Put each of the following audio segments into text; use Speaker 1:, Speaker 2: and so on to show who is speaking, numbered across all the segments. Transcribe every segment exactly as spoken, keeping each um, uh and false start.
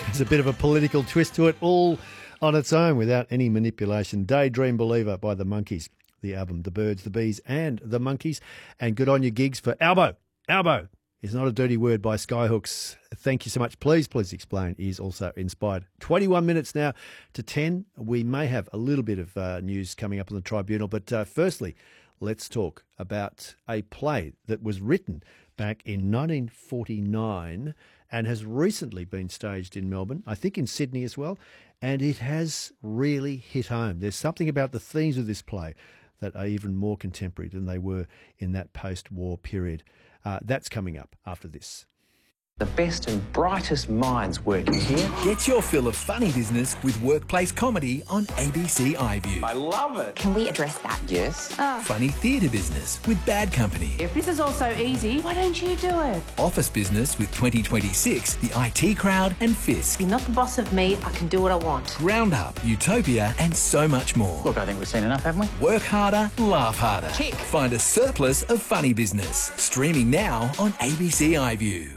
Speaker 1: There's a bit of a political twist to it, all on its own without any manipulation. Daydream Believer by the Monkees. The album, The Birds, the Bees and the Monkees. And good on your gigs for Albo. Albo is not a dirty word by Skyhooks. Thank you so much. Please, please explain. Is also inspired. twenty-one minutes now to ten. We may have a little bit of uh, news coming up on the Tribunal. But uh, firstly, let's talk about a play that was written back in nineteen forty-nine and has recently been staged in Melbourne, I think in Sydney as well, and it has really hit home. There's something about the themes of this play that are even more contemporary than they were in that post-war period. Uh, that's coming up after this.
Speaker 2: The best and brightest minds working here.
Speaker 3: Get your fill of funny business with workplace comedy on A B C iView.
Speaker 2: I love it.
Speaker 4: Can we address that?
Speaker 2: Yes.
Speaker 4: Oh.
Speaker 3: Funny theatre business with Bad Company.
Speaker 5: If this is all so easy, why don't you do it?
Speaker 3: Office business with twenty twenty-six, The I T Crowd and Fisk.
Speaker 5: You're not the boss of me, I can do what I want.
Speaker 3: Round Up, Utopia and so much more.
Speaker 2: Look, I think we've seen enough, haven't we?
Speaker 3: Work harder, laugh harder.
Speaker 5: Tick.
Speaker 3: Find a surplus of funny business. Streaming now on A B C iView.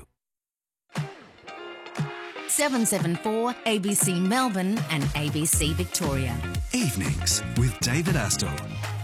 Speaker 6: seven seven four A B C Melbourne and A B C Victoria.
Speaker 7: Evenings with David Astor.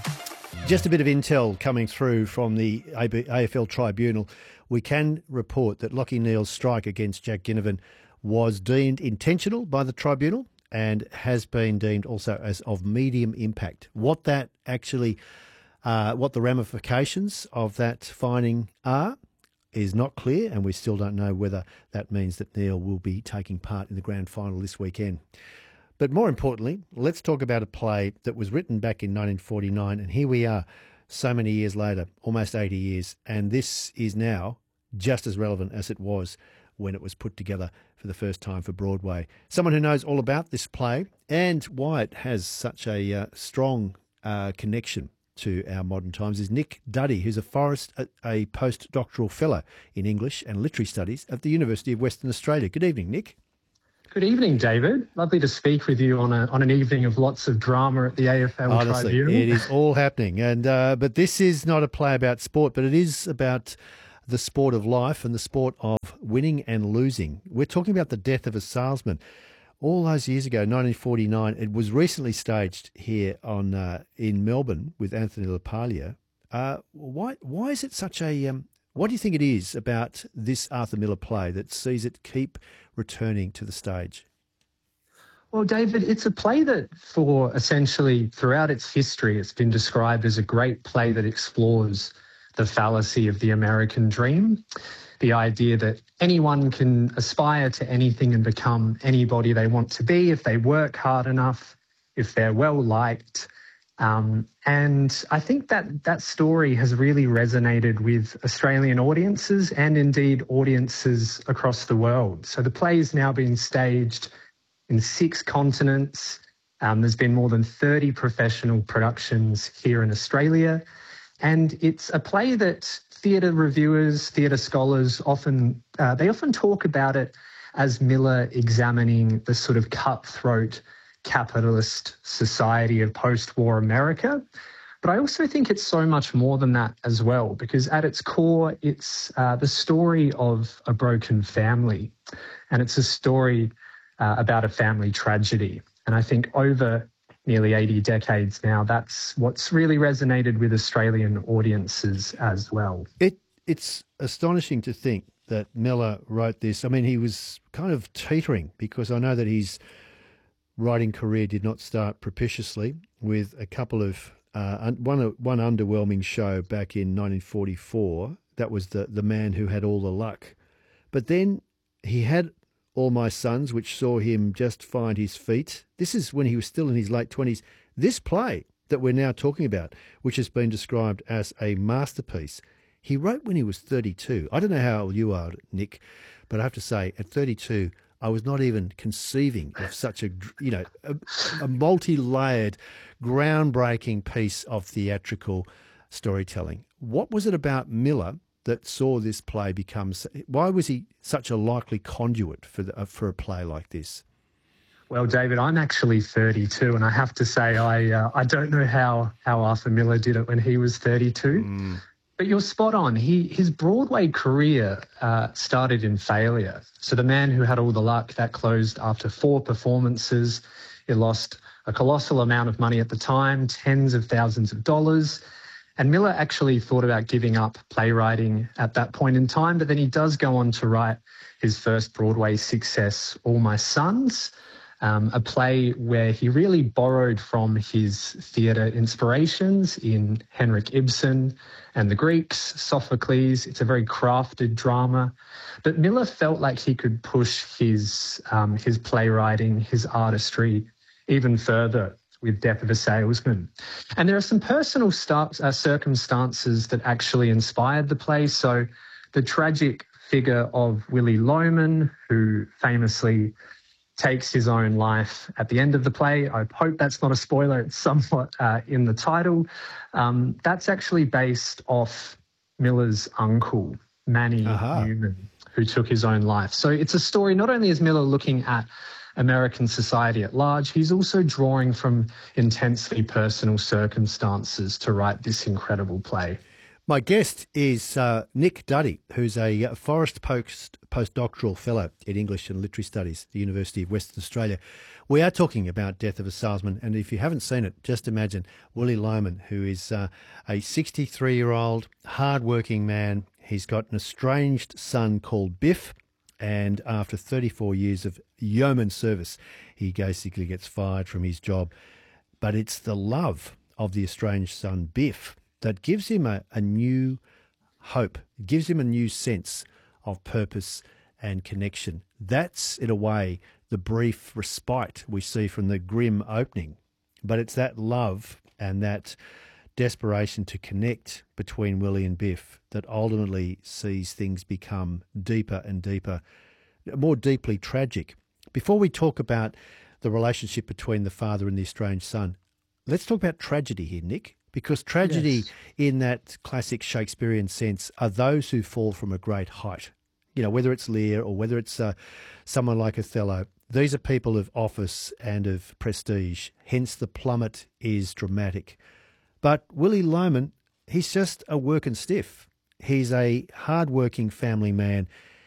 Speaker 1: Just a bit of intel coming through from the A F L Tribunal. We can report that Lachie Neale's strike against Jack Ginnivan was deemed intentional by the Tribunal and has been deemed also as of medium impact. What that actually, uh, what the ramifications of that finding are is not clear, and we still don't know whether that means that Neale will be taking part in the grand final this weekend. But more importantly, let's talk about a play that was written back in nineteen forty-nine, and here we are so many years later, almost eighty years, and this is now just as relevant as it was when it was put together for the first time for Broadway. Someone who knows all about this play and why it has such a uh, strong uh, connection to our modern times is Nick Duddy, who's a Forrest, a, a postdoctoral fellow in English and Literary Studies at the University of Western Australia. Good evening, Nick.
Speaker 8: Good evening, David. Lovely to speak with you on a on an evening of lots of drama at the A F L
Speaker 1: Honestly,
Speaker 8: Tribunal.
Speaker 1: it is all happening. And uh, but this is not a play about sport, but it is about the sport of life and the sport of winning and losing. We're talking about the death of a salesman. All those years ago, nineteen forty-nine, it was recently staged here on uh, in Melbourne with Anthony LaPaglia. Uh, why why is it such a um, what do you think it is about this Arthur Miller play that sees it keep returning to the stage?
Speaker 8: Well, David, it's a play that for essentially throughout its history, it's been described as a great play that explores the fallacy of the American dream. The idea that anyone can aspire to anything and become anybody they want to be if they work hard enough, if they're well liked. Um, and I think that that story has really resonated with Australian audiences and indeed audiences across the world. So the play is now being staged in six continents. Um, there's been more than thirty professional productions here in Australia. And it's a play that theatre reviewers, theatre scholars often, uh, they often talk about it as Miller examining the sort of cutthroat capitalist society of post-war America. But I also think it's so much more than that as well, because at its core, it's uh, the story of a broken family. And it's a story uh, about a family tragedy. And I think over nearly eighty decades now, that's what's really resonated with Australian audiences as well.
Speaker 1: It It's astonishing to think that Miller wrote this. I mean, he was kind of teetering because I know that his writing career did not start propitiously with a couple of, uh, one one underwhelming show back in nineteen forty-four. That was the, the Man Who Had All the Luck. But then he had All My Sons, which saw him just find his feet. This is when he was still in his late twenties. This play that we're now talking about, which has been described as a masterpiece, he wrote when he was thirty-two. I don't know how old you are, Nick, but I have to say, at thirty-two, I was not even conceiving of such a, you know, a, a multi-layered, groundbreaking piece of theatrical storytelling. What was it about Miller that saw this play become, why was he such a likely conduit for the, for a play like this?
Speaker 8: Well, David, I'm actually thirty-two, and I have to say I uh, I don't know how, how Arthur Miller did it when he was thirty-two. Mm. But you're spot on. He his Broadway career uh, started in failure. So The Man Who Had All the Luck, that closed after four performances. It lost a colossal amount of money at the time, tens of thousands of dollars. And Miller actually thought about giving up playwriting at that point in time, but then he does go on to write his first Broadway success, All My Sons, um, a play where he really borrowed from his theatre inspirations in Henrik Ibsen and the Greeks, Sophocles. It's a very crafted drama. But Miller felt like he could push his, um, his playwriting, his artistry even further with Death of a Salesman. And there are some personal start, uh, circumstances that actually inspired the play. So the tragic figure of Willy Loman, who famously takes his own life at the end of the play. I hope that's not a spoiler. It's somewhat uh, in the title. Um, that's actually based off Miller's uncle, Manny
Speaker 1: Aha.
Speaker 8: Newman, who took his own life. So it's a story, not only is Miller looking at American society at large, he's also drawing from intensely personal circumstances to write this incredible play.
Speaker 1: My guest is uh, Nick Duddy, who's a Forrest Post postdoctoral fellow in English and Literary Studies at the University of Western Australia. We are talking about Death of a Salesman, and if you haven't seen it, just imagine Willy Loman, who is uh, a sixty-three-year-old, hard-working man. He's got an estranged son called Biff, and after thirty-four years of yeoman service, he basically gets fired from his job. But it's the love of the estranged son, Biff, that gives him a, a new hope, gives him a new sense of purpose and connection. That's, in a way, the brief respite we see from the grim opening. But it's that love and that desperation to connect between Willie and Biff that ultimately sees things become deeper and deeper, more deeply tragic. Before we talk about the relationship between the father and the estranged son, let's talk about tragedy here, Nick, because tragedy
Speaker 8: Yes.
Speaker 1: in that classic Shakespearean sense are those who fall from a great height. You know, whether it's Lear or whether it's uh, someone like Othello, these are people of office and of prestige, hence the plummet is dramatic. But Willy Loman, he's just a working stiff. He's a hard-working family man.